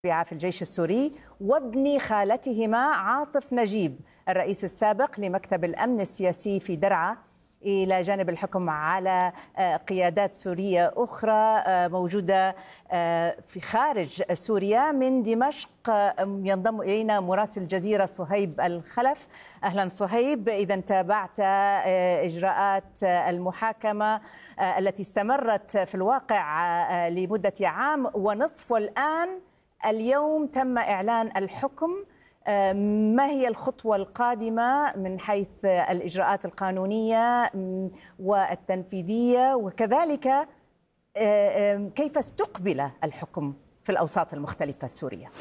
في الجيش السوري وابن خالتهما عاطف نجيب الرئيس السابق لمكتب الأمن السياسي في درعا إلى جانب الحكم على قيادات سورية أخرى موجودة في خارج سوريا. من دمشق ينضم إلينا مراسل الجزيرة صهيب الخلف. أهلا صهيب، إذا تابعت إجراءات المحاكمة التي استمرت في الواقع لمدة عام ونصف، والآن اليوم تم إعلان الحكم. ما هي الخطوة القادمة من حيث الإجراءات القانونية والتنفيذية، وكذلك كيف استقبل الحكم في الأوساط المختلفة السورية؟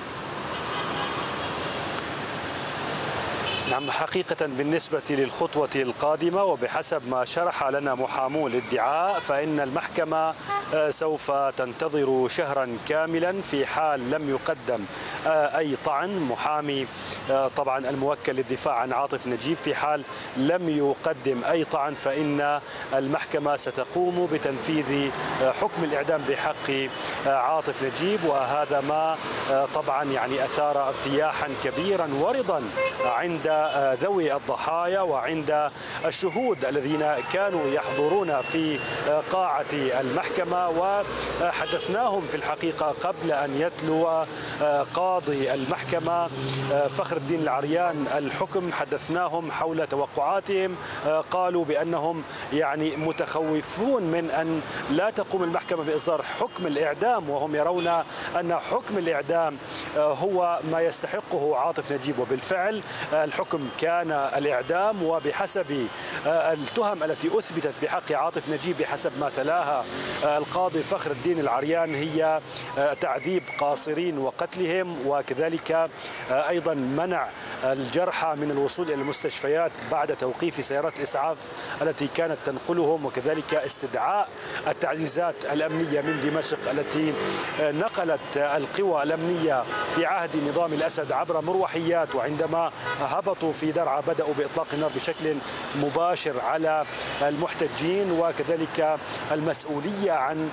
نعم، حقيقة بالنسبة للخطوة القادمة وبحسب ما شرح لنا محامو الادعاء فإن المحكمة سوف تنتظر شهرا كاملا في حال لم يقدم أي طعن. محامي طبعا الموكل للدفاع عن عاطف نجيب، في حال لم يقدم أي طعن فإن المحكمة ستقوم بتنفيذ حكم الإعدام بحق عاطف نجيب، وهذا ما طبعا يعني أثار ارتياحا كبيرا ورضا عند ذوي الضحايا وعند الشهود الذين كانوا يحضرون في قاعة المحكمة. وحدثناهم في الحقيقة قبل أن يتلو قاضي المحكمة فخر الدين العريان الحكم، حدثناهم حول توقعاتهم. قالوا بأنهم يعني متخوفون من أن لا تقوم المحكمة بإصدار حكم الإعدام، وهم يرون أن حكم الإعدام هو ما يستحقه عاطف نجيب. وبالفعل الحكم كان الإعدام، وبحسب التهم التي أثبتت بحق عاطف نجيب بحسب ما تلاها القاضي فخر الدين العريان هي تعذيب قاصرين وقتلهم، وكذلك أيضا منع الجرحى من الوصول إلى المستشفيات بعد توقيف سيارات الإسعاف التي كانت تنقلهم، وكذلك استدعاء التعزيزات الأمنية من دمشق التي نقلت القوى الأمنية في عهد نظام الأسد عبر مروحيات، وعندما هبطوا في درعا بدأوا بإطلاق النار بشكل مباشر على المحتجين، وكذلك المسؤولية عن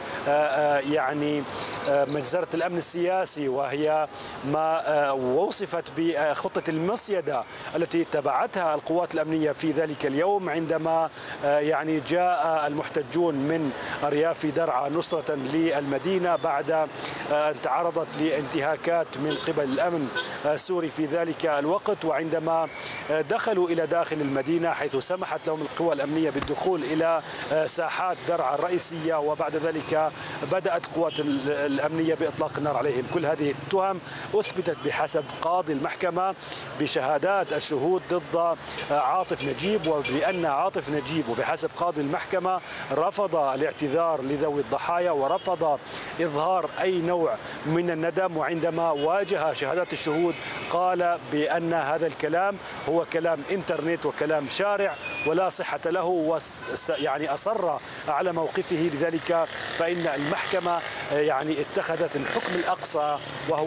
يعني مجزرة الأمن السياسي، وهي ما وصفت بخطة المصيدة التي اتبعتها القوات الأمنية في ذلك اليوم عندما يعني جاء المحتجون من أرياف درعا نصرة للمدينة بعد أن تعرضت لانتهاكات من قبل الأمن السوري في ذلك الوقت. وعندما دخلوا إلى داخل المدينة حيث سمحت لهم القوى الأمنية بالدخول إلى ساحات درعا الرئيسية، وبعد ذلك بدأت قوات الأمنية بإطلاق النار عليهم. كل هذه التهم أثبتت بحسب قاضي المحكمة بشهادات الشهود ضد عاطف نجيب، وبأن عاطف نجيب وبحسب قاضي المحكمة رفض الاعتذار لذوي الضحايا ورفض إظهار أي نوع من الندم، وعندما واجه شهادات الشهود قال بأن هذا الكلام هو كلام إنترنت وكلام شارع ولا صحة له، يعني أصر على موقفه. لذلك فإن المحكمة يعني اتخذت الحكم الأقصى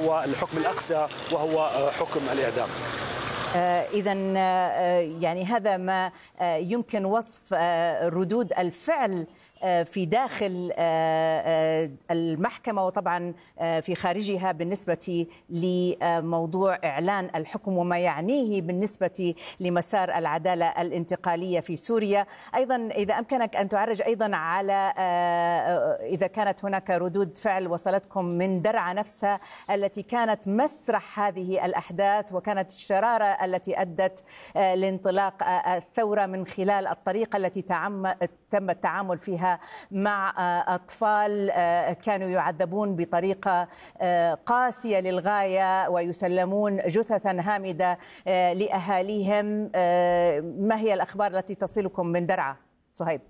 وهو حكم الإعدام. إذا يعني هذا ما يمكن وصف ردود الفعل في داخل المحكمة وطبعا في خارجها بالنسبة لموضوع إعلان الحكم وما يعنيه بالنسبة لمسار العدالة الانتقالية في سوريا. أيضا إذا أمكنك أن تعرج أيضا على إذا كانت هناك ردود فعل وصلتكم من درعا نفسها التي كانت مسرح هذه الأحداث وكانت الشرارة التي أدت لانطلاق الثورة من خلال الطريقة التي تم التعامل فيها مع أطفال كانوا يعذبون بطريقة قاسية للغاية ويسلمون جثثا هامدة لأهاليهم. ما هي الأخبار التي تصلكم من درعا صهيب؟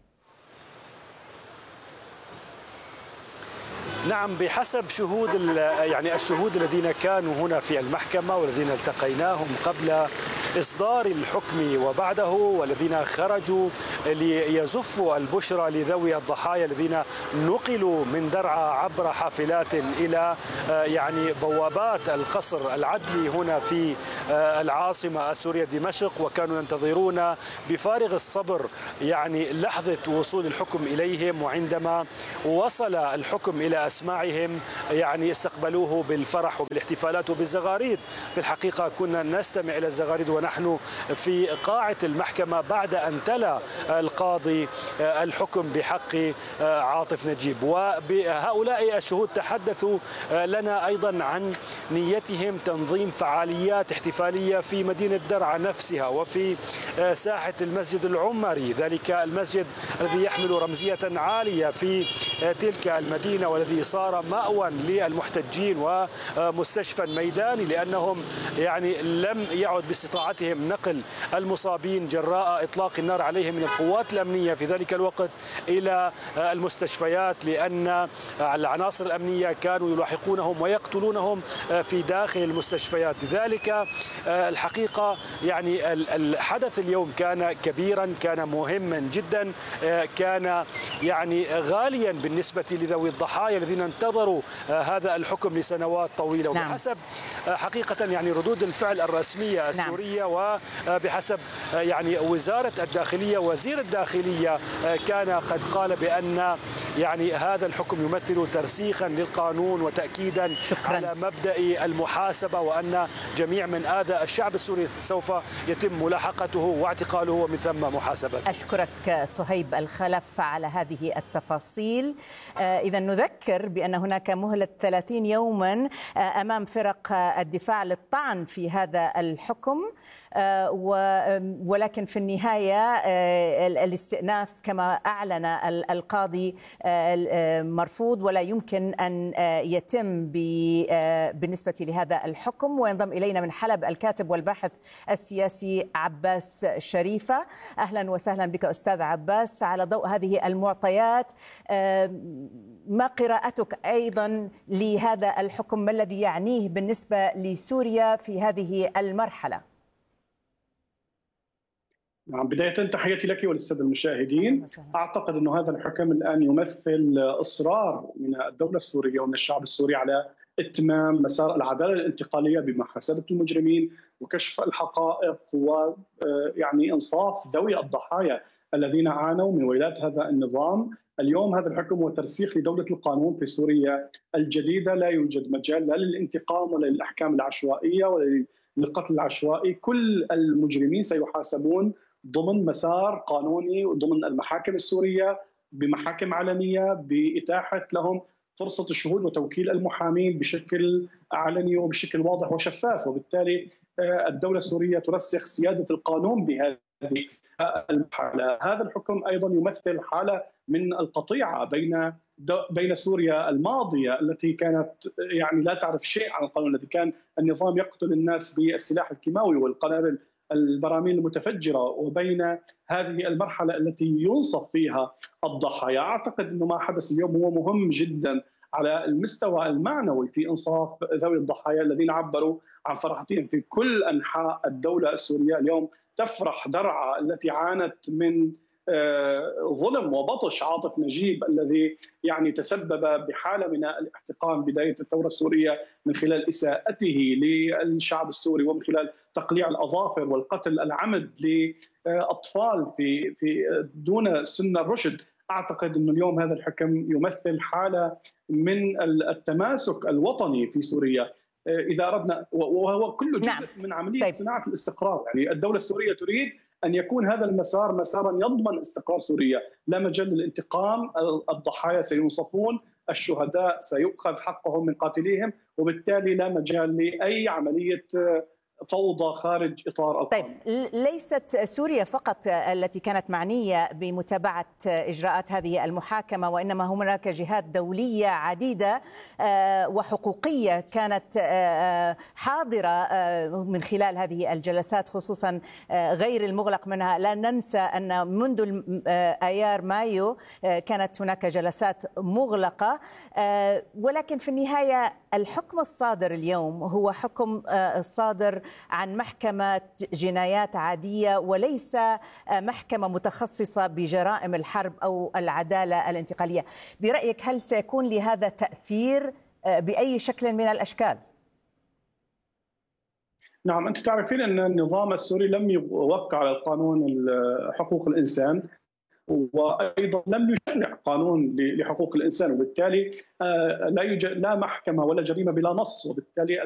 نعم، بحسب شهود يعني الشهود الذين كانوا هنا في المحكمة والذين التقيناهم قبل إصدار الحكم وبعده، والذين خرجوا ليزفوا البشرى لذوي الضحايا الذين نقلوا من درعا عبر حافلات إلى يعني بوابات القصر العدلي هنا في العاصمة السورية دمشق، وكانوا ينتظرون بفارغ الصبر يعني لحظة وصول الحكم إليهم. وعندما وصل الحكم إلى إسماعهم يعني استقبلوه بالفرح وبالاحتفالات وبالزغاريد. في الحقيقة كنا نستمع إلى الزغاريد ونحن في قاعة المحكمة بعد أن تلا القاضي الحكم بحق عاطف نجيب. وهؤلاء الشهود تحدثوا لنا أيضا عن نيتهم تنظيم فعاليات احتفالية في مدينة درعا نفسها وفي ساحة المسجد العمري، ذلك المسجد الذي يحمل رمزية عالية في تلك المدينة والذي صار مأوى للمحتجين ومستشفى ميداني، لأنهم يعني لم يعد باستطاعتهم نقل المصابين جراء إطلاق النار عليهم من القوات الأمنية في ذلك الوقت إلى المستشفيات، لأن العناصر الأمنية كانوا يلاحقونهم ويقتلونهم في داخل المستشفيات. لذلك الحقيقة يعني الحدث اليوم كان كبيرا، كان مهما جدا، كان يعني غاليا بالنسبة لذوي الضحايا الذين انتظروا هذا الحكم لسنوات طويلة. وبحسب حقيقة يعني ردود الفعل الرسمية السورية وبحسب يعني وزارة الداخلية، وزير الداخلية كان قد قال بأن يعني هذا الحكم يمثل ترسيخا للقانون وتأكيدا على مبدأ المحاسبة، وأن جميع من آذى الشعب السوري سوف يتم ملاحقته واعتقاله ومن ثم محاسبته. أشكرك صهيب الخلف على هذه التفاصيل. إذا نذكر بأن هناك مهلة 30 يوما أمام فرق الدفاع للطعن في هذا الحكم، ولكن في النهاية الاستئناف كما أعلن القاضي مرفوض ولا يمكن أن يتم بالنسبة لهذا الحكم. وينضم إلينا من حلب الكاتب والباحث السياسي عباس شريفة. أهلا وسهلا بك أستاذ عباس. على ضوء هذه المعطيات، ما قراءتك أيضا لهذا الحكم؟ ما الذي يعنيه بالنسبة لسوريا في هذه المرحلة؟ بداية تحياتي لك وللسادة المشاهدين. أعتقد أن هذا الحكم الآن يمثل إصرار من الدولة السورية ومن الشعب السوري على إتمام مسار العدالة الانتقالية بمحاسبة المجرمين وكشف الحقائق ويعني إنصاف ذوي الضحايا الذين عانوا من ويلات هذا النظام. اليوم هذا الحكم هو ترسيخ لدولة القانون في سوريا الجديدة. لا يوجد مجال لا للانتقام ولا للأحكام العشوائية ولا للقتل العشوائي. كل المجرمين سيحاسبون ضمن مسار قانوني وضمن المحاكم السورية بمحاكم علنية بإتاحة لهم فرصة الشهود وتوكيل المحامين بشكل علني وبشكل واضح وشفاف. وبالتالي الدولة السورية ترسخ سيادة القانون بهذه المرحلة. هذا الحكم أيضا يمثل حالة من القطيعة بين سوريا الماضية التي كانت يعني لا تعرف شيء عن القانون، الذي كان النظام يقتل الناس بالسلاح الكيماوي والقنابل البراميل المتفجرة، وبين هذه المرحلة التي ينصف فيها الضحايا. أعتقد أن ما حدث اليوم هو مهم جدا على المستوى المعنوي في إنصاف ذوي الضحايا الذين عبروا عن فرحتهم في كل أنحاء الدولة السورية. اليوم تفرح درعا التي عانت من ظلم وبطش عاطف نجيب الذي يعني تسبب بحالة من الاحتقان بداية الثورة السورية من خلال إساءته للشعب السوري ومن خلال تقليع الأظافر والقتل العمد لأطفال في دون سن الرشد. أعتقد أن اليوم هذا الحكم يمثل حالة من التماسك الوطني في سوريا إذا أردنا، وهو كله جزء من عملية صناعة الاستقرار. يعني الدولة السورية تريد أن يكون هذا المسار مسارا يضمن استقرار سوريا، لا مجال للانتقام. الضحايا سينصفون، الشهداء سيؤخذ حقهم من قاتليهم، وبالتالي لا مجال لأي عملية فوضى خارج إطار القانون. طيب، ليست سوريا فقط التي كانت معنية بمتابعة إجراءات هذه المحاكمة، وإنما هناك جهات دولية عديدة وحقوقية كانت حاضرة من خلال هذه الجلسات، خصوصا غير المغلق منها. لا ننسى أن منذ آيار مايو كانت هناك جلسات مغلقة، ولكن في النهاية الحكم الصادر اليوم هو حكم صادر عن محكمة جنايات عادية وليس محكمة متخصصة بجرائم الحرب أو العدالة الانتقالية. برأيك هل سيكون لهذا تأثير بأي شكل من الأشكال؟ نعم، أنت تعرفين أن النظام السوري لم يوقع على القانون حقوق الإنسان، وايضا لم يشرع قانون لحقوق الانسان، وبالتالي لا يوجد لا محكمه ولا جريمه بلا نص، وبالتالي